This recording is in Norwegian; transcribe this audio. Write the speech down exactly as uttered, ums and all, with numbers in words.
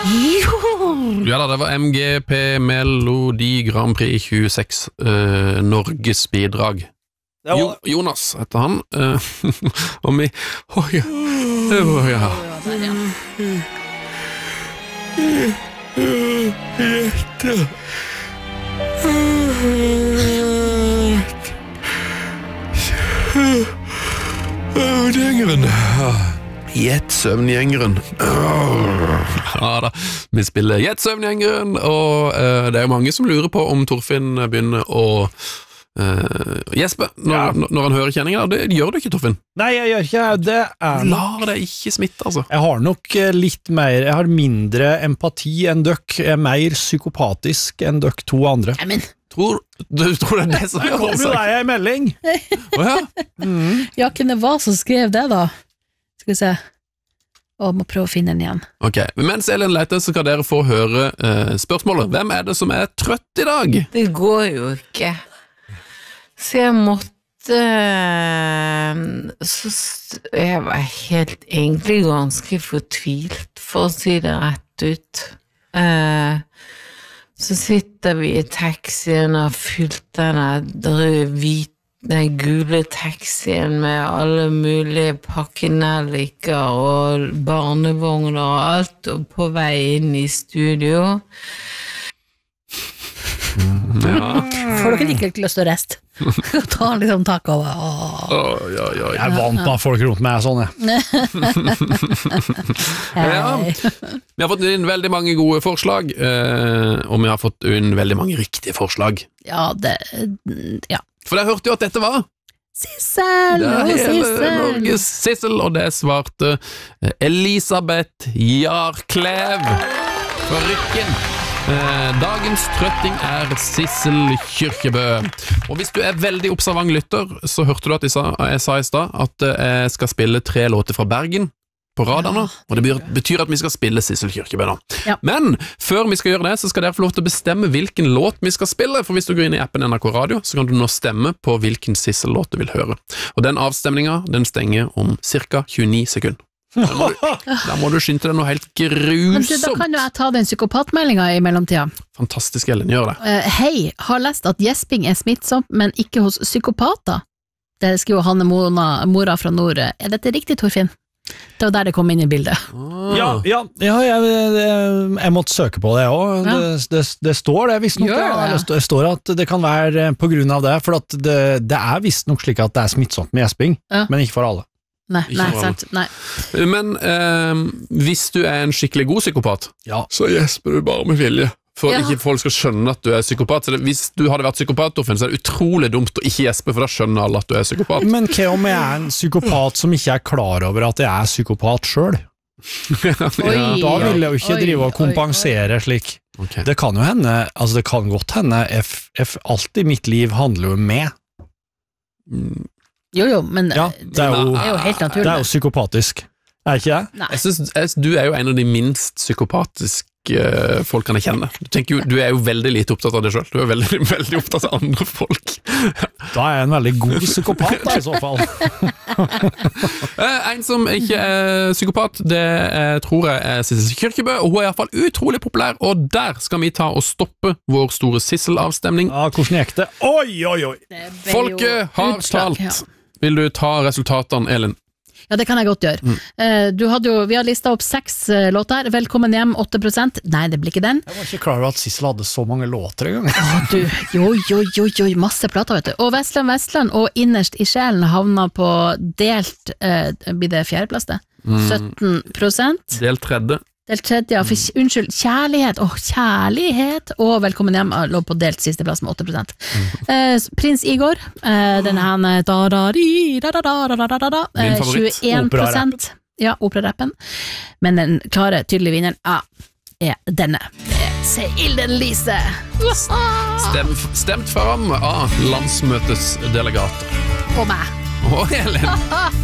Jo! Ja da, det var M G P Melodi Grand Prix tjueseks uh, Norges bidrag. var... jo, Jonas heter han. Uh, og vi... Åh, ja. Åh, ja. Gjette. Søvngjengeren. Gjett søvngjengeren. Ja da, vi spiller Gjett søvngjengeren, og uh, det er jo mange som lurer på om Torfinn begynner å uh, gjespe når, Ja. når han hører kjenninger. Det gjør du ikke, Torfinn. Nei, jeg gjør ikke det. Er Lar deg ikke smitte, altså. Jeg har nok eh, litt mer, jeg har mindre empati enn døkk, jeg er mer psykopatisk enn døkk to andre. Nei, men Tror, du tror det er det som Det gjør kom jo deg en melding. Åja. ja, hvem det var som skrev det da? Skal vi se. Å, må prøve å finne den igjen. Ok, men mens Elin leter, så kan dere få høre eh, spørsmålet. Hvem er det som er trøtt i dag? Det går jo ikke. Så jeg måtte så st- Jeg var helt egentlig ganske fortvilt, for å si det rett ut. Eh, så sitter vi i taxien og har fylt denne hvite, den gule taxien med alle mulige pakkenelliker og barnevogner og alt, og på vei inn i studio. Ja. Får dere ikke lyst til å reste? Ta liksom tak over. Oi, oi, oi. Jeg er vant med at folk rundt meg er sånn, jeg. Ja. Vi har fått inn veldig mange gode forslag, eh, og vi har fått inn veldig mange riktige forslag. Ja, det Ja. For jeg hørte jo at dette var Sissel! Det er Å, hele Sissel! Norges Sissel, og det svarte eh, Elisabeth Jarklev fra Rykken. Eh, dagens trøtting er Sissel Kyrkjebø. Og hvis du er veldig observant lytter, så hørte du at jeg sa, jeg sa i stad at jeg skal spille tre låter fra Bergen på radene, og det betyr at vi skal spille Sissel Kyrkjebø da. Ja. Men før vi skal gjøre det, så skal dere få lov til å bestemme hvilken låt vi skal spille, for hvis du går inn i appen N R K Radio, så kan du nå stemme på hvilken Sissel-låt du vil høre. Og den avstemningen, den stenger om cirka tjueni sekunder. Da må du, da må du skynde deg noe helt Men du, da grusomt. kan jo jeg ta den psykopatmeldinga i mellomtida. Fantastisk, Ellen, gjør det. Uh, Hei, har lest at gjesping er smittsomt, men ikke hos psykopater. Det skriver Hanne Mona, mora fra nord. Er dette riktig, Torfinn? Det var der det kom inn i bildet. Ja, ja, ja jeg, jeg, jeg måtte søke på det også. Ja. Det, det, det står det visst nok. Gjør det, ja. Det står at det kan være på grunn av det, for at det, det er visst nok slik at det er smittsomt med gjesping, Ja. men ikke for alle. Nei, Ikke nei, for alle. sant. Nei. Men eh, hvis du er en skikkelig god psykopat, Ja. så gjesper du bare med vilje. For Ja. at ikke folk skal skjønne at du er psykopat. Så det, hvis du hadde vært psykopat, Torfinn, så er det utrolig dumt å ikke gjespe, for da skjønner alle at du er psykopat. Men hva om jeg er en psykopat som ikke er klar over at jeg er psykopat selv? Oi, Da vil jeg jo ikke oi, drive og oi, kompensere slik. Ok. Det kan jo hende, altså det kan godt hende, jeg, jeg, alt i mitt liv handler jo om meg. Mm, Jo, jo, men Ja, det er jo, det er jo helt det naturlig. er jo psykopatisk. Er ikke det? Nei. Jeg synes, jeg, du er jo en av de minst psykopatiske eh, folkene jeg kjenner. Du, tenker jo, du er jo veldig lite opptatt av deg selv. Du er veldig, veldig opptatt av andre folk. Da er jeg en veldig god psykopat da, i så fall. Eh, en som ikke er psykopat, det eh, tror jeg er Sissel Kyrkjebø, og hun er i hvert fall utrolig populær, og der skal vi ta og stoppe vår store Sissel-avstemning. Ja, hvordan gikk det? Oi, oi, oi! Det ble Folket jo har utslag, talt. ja. Vil du ta resultatene, Elin? Ja, det kan jeg godt gjøre. Mm. Eh, Du hadde jo, vi har listet opp seks eh, låter. Velkommen hjem, åtte prosent. Nei, det blir ikke den. Jeg var ikke klar over at Sissel hadde så mange låter en gang. Å, du, jo, jo, jo, jo, masse plater, vet du. Og Vestland, Vestland og Innerst i sjelen havna på delt, eh, blir det fjerdeplass det? sytten prosent. Del tredje. Delt tredje, ja, for, unnskyld, kjærlighet, åh, kjærlighet, og Velkommen hjem lå på delt sisteplass med åtte prosent. Eh, Prins Igor, eh, den her da da di da da da da da da da Min eh, favoritt. tjueen prosent. Ja, operarappen. Men den klare, tydelige vinneren ja, er denne. Det er Seilden Lise. Stem, stemt fram av landsmøtets delegater. Og meg. Og Elin.